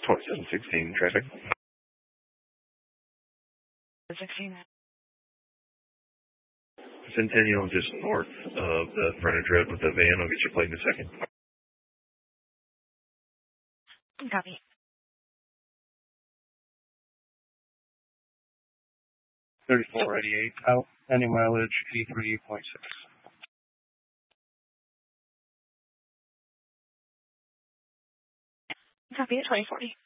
2716 traffic. 16. Centennial just north of the frontage road with the van. I'll get your plate in a second. Copy. 3488 out, any mileage 83.6. Copy at 2040.